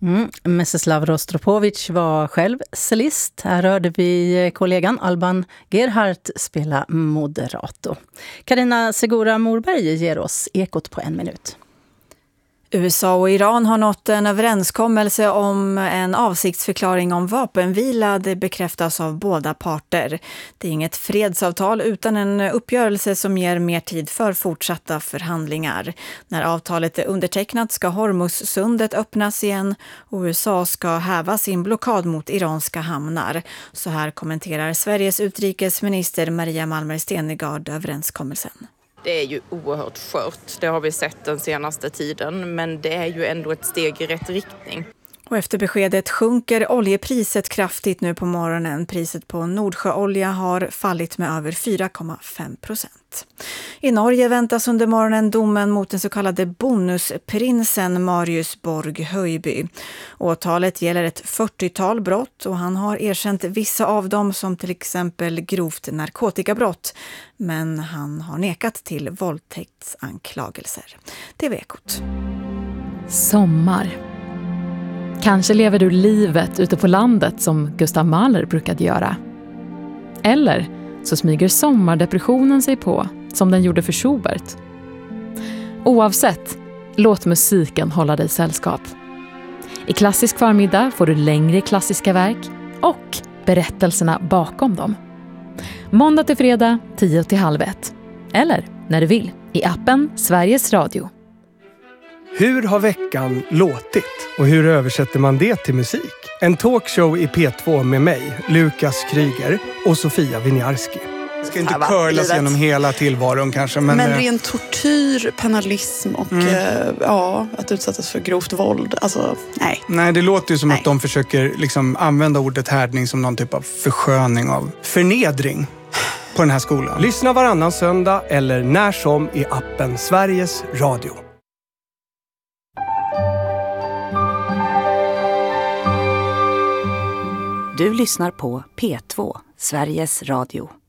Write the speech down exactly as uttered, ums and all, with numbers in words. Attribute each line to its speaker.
Speaker 1: Mm. Mstislav Rostropovich var själv cellist. Här hörde vi kollegan Alban Gerhardt spela moderato. Carina Segura Morberg ger oss Ekot på en minut.
Speaker 2: U S A och Iran har nått en överenskommelse om en avsiktsförklaring om vapenvila. Det bekräftas av båda parter. Det är inget fredsavtal utan en uppgörelse som ger mer tid för fortsatta förhandlingar. När avtalet är undertecknat ska Hormuzsundet öppnas igen och U S A ska häva sin blockad mot iranska hamnar. Så här kommenterar Sveriges utrikesminister Maria Malmer Stenergard överenskommelsen.
Speaker 3: Det är ju oerhört skört, det har vi sett den senaste tiden, men det är ju ändå ett steg i rätt riktning.
Speaker 2: Och efter beskedet sjunker oljepriset kraftigt nu på morgonen. Priset på Nordsjöolja har fallit med över fyra komma fem procent. I Norge väntas under morgonen domen mot den så kallade bonusprinsen Marius Borg Höjby. Åtalet gäller ett fyrtiotal brott och han har erkänt vissa av dem som till exempel grovt narkotikabrott. Men han har nekat till våldtäktsanklagelser. Det var Ekot.
Speaker 4: Sommar. Kanske lever du livet ute på landet som Gustav Mahler brukade göra. Eller så smyger sommardepressionen sig på som den gjorde för Schubert. Oavsett, låt musiken hålla dig sällskap. I Klassisk förmiddag får du längre klassiska verk och berättelserna bakom dem. Måndag till fredag, tio till halv ett. Eller när du vill, i appen Sveriges Radio.
Speaker 5: Hur har veckan låtit? Och hur översätter man det till musik? En talkshow i P två med mig, Lukas Kryger och Sofia Winiarski.
Speaker 6: Det ska inte curlas genom hela tillvaron kanske. Men,
Speaker 7: men ren tortyr, penalism och mm. eh, ja, att utsättas för grovt våld. Alltså, nej.
Speaker 6: Nej, det låter ju som
Speaker 7: nej.
Speaker 6: att de försöker liksom använda ordet härdning som någon typ av försköning av förnedring på den här skolan.
Speaker 5: Lyssna varannan söndag eller när som i appen Sveriges Radio.
Speaker 8: Du lyssnar på P två, Sveriges Radio.